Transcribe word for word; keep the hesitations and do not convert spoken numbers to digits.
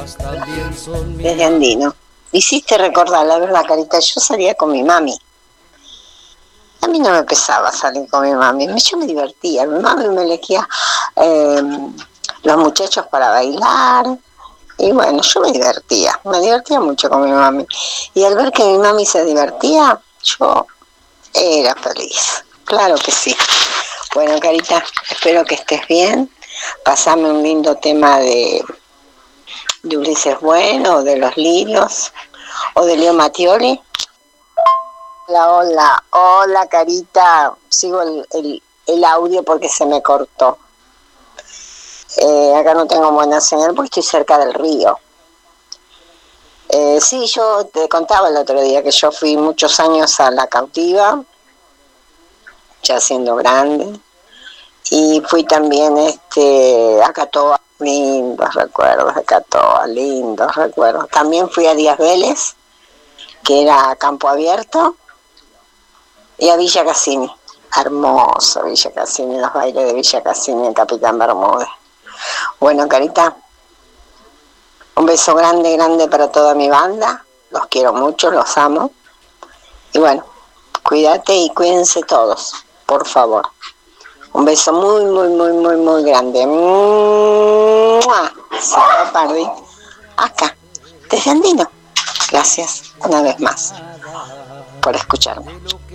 Desde Andino. Me hiciste recordar, la verdad, Carita, yo salía con mi mami. A mí no me pesaba salir con mi mami, yo me divertía. Mi mami me elegía eh, los muchachos para bailar. Y bueno, yo me divertía, me divertía mucho con mi mami. Y al ver que mi mami se divertía, yo era feliz. Claro que sí. Bueno, Carita, espero que estés bien. Pasame un lindo tema de, de Ulises Bueno, de Los Lirios, o de Leo Mattioli. Hola, hola, hola, Carita. Sigo el, el, el audio porque se me cortó. Eh, acá no tengo buena señal porque estoy cerca del río. Eh, sí, yo te contaba el otro día que yo fui muchos años a La Cautiva, ya siendo grande, y fui también este, a Catoa, lindos recuerdos de Catoa, lindos recuerdos. También fui a Díaz Vélez, que era campo abierto, y a Villa Cassini, hermoso Villa Cassini, los bailes de Villa Cassini en Capitán Bermúdez. Bueno, Carita, un beso grande, grande para toda mi banda. Los quiero mucho, los amo. Y bueno, cuídate y cuídense todos, por favor. Un beso muy, muy, muy, muy, muy grande. ¡Mua! Sara Pardi, acá, desde Andino. Gracias una vez más por escucharme.